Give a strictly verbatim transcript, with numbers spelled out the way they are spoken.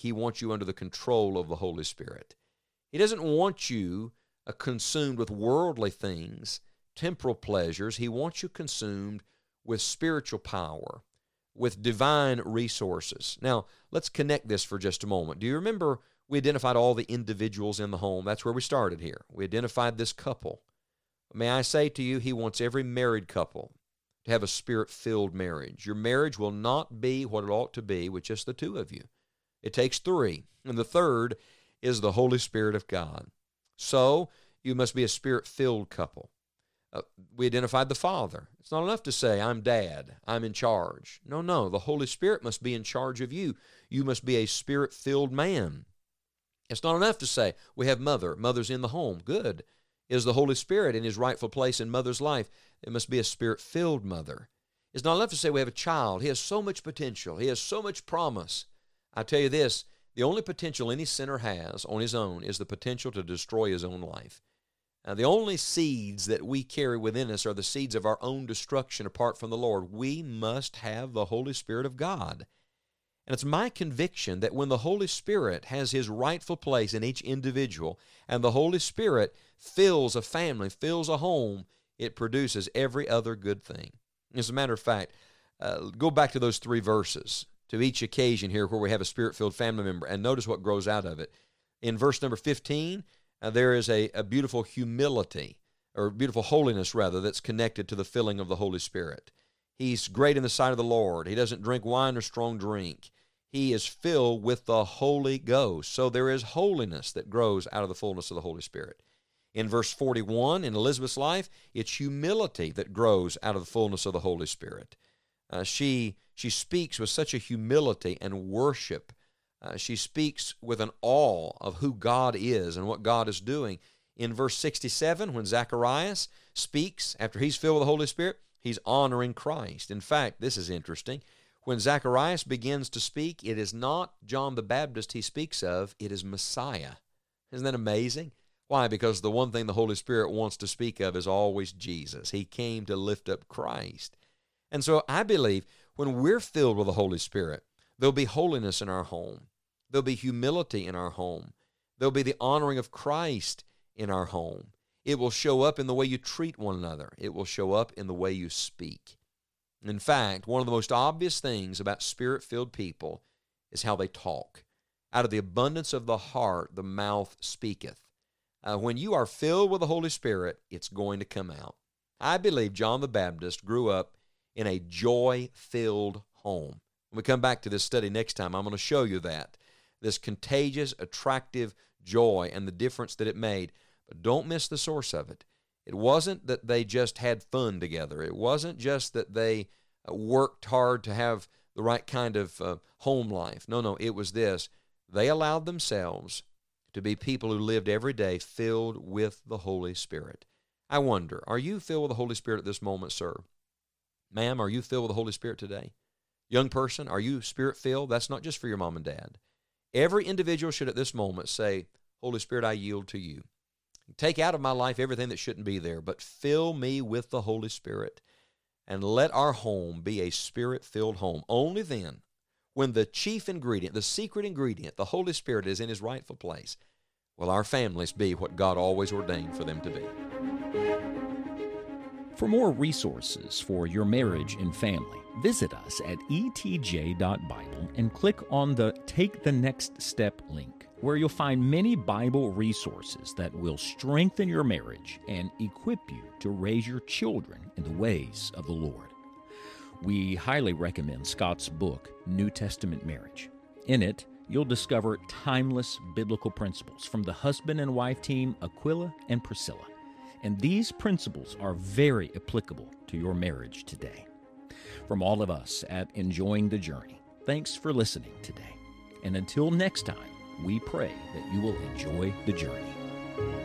He wants you under the control of the Holy Spirit. He doesn't want you uh, consumed with worldly things, temporal pleasures. He wants you consumed with spiritual power, with divine resources. Now, let's connect this for just a moment. Do you remember we identified all the individuals in the home? That's where we started here. We identified this couple. May I say to you, He wants every married couple to have a Spirit-filled marriage. Your marriage will not be what it ought to be with just the two of you. It takes three, and the third is the Holy Spirit of God. So, you must be a Spirit-filled couple. Uh, we identified the father. It's not enough to say, I'm dad, I'm in charge. No, no, the Holy Spirit must be in charge of you. You must be a Spirit-filled man. It's not enough to say, we have mother, mother's in the home. Good. Is the Holy Spirit in His rightful place in mother's life? It must be a Spirit-filled mother. It's not enough to say we have a child. He has so much potential. He has so much promise. I tell you this, the only potential any sinner has on his own is the potential to destroy his own life. Now, the only seeds that we carry within us are the seeds of our own destruction apart from the Lord. We must have the Holy Spirit of God. And it's my conviction that when the Holy Spirit has His rightful place in each individual, and the Holy Spirit fills a family, fills a home, it produces every other good thing. As a matter of fact, uh, go back to those three verses, to each occasion here where we have a Spirit-filled family member, and notice what grows out of it. In verse number fifteen, uh, there is a, a beautiful humility, or beautiful holiness, rather, that's connected to the filling of the Holy Spirit. He's great in the sight of the Lord. He doesn't drink wine or strong drink. He is filled with the Holy Ghost. So there is holiness that grows out of the fullness of the Holy Spirit. In verse forty-one, in Elizabeth's life, it's humility that grows out of the fullness of the Holy Spirit. Uh, she, she speaks with such a humility and worship. Uh, she speaks with an awe of who God is and what God is doing. In verse sixty-seven, when Zacharias speaks, after he's filled with the Holy Spirit, he's honoring Christ. In fact, this is interesting. When Zacharias begins to speak, it is not John the Baptist he speaks of, it is Messiah. Isn't that amazing? Why? Because the one thing the Holy Spirit wants to speak of is always Jesus. He came to lift up Christ. And so I believe when we're filled with the Holy Spirit, there'll be holiness in our home. There'll be humility in our home. There'll be the honoring of Christ in our home. It will show up in the way you treat one another. It will show up in the way you speak. In fact, one of the most obvious things about Spirit-filled people is how they talk. Out of the abundance of the heart, the mouth speaketh. Uh, when you are filled with the Holy Spirit, it's going to come out. I believe John the Baptist grew up in a joy-filled home. When we come back to this study next time, I'm going to show you that. This contagious, attractive joy and the difference that it made. But don't miss the source of it. It wasn't that they just had fun together. It wasn't just that they uh, worked hard to have the right kind of uh, home life. No, no, it was this. They allowed themselves to be people who lived every day filled with the Holy Spirit. I wonder, are you filled with the Holy Spirit at this moment, sir? Ma'am, are you filled with the Holy Spirit today? Young person, are you Spirit-filled? That's not just for your mom and dad. Every individual should at this moment say, Holy Spirit, I yield to you. Take out of my life everything that shouldn't be there, but fill me with the Holy Spirit, and let our home be a Spirit-filled home. Only then, when the chief ingredient, the secret ingredient, the Holy Spirit is in His rightful place, will our families be what God always ordained for them to be. For more resources for your marriage and family, visit us at e t j dot bible and click on the Take the Next Step link, where you'll find many Bible resources that will strengthen your marriage and equip you to raise your children in the ways of the Lord. We highly recommend Scott's book, New Testament Marriage. In it, you'll discover timeless biblical principles from the husband and wife team Aquila and Priscilla. And these principles are very applicable to your marriage today. From all of us at Enjoying the Journey, thanks for listening today. And until next time, we pray that you will enjoy the journey.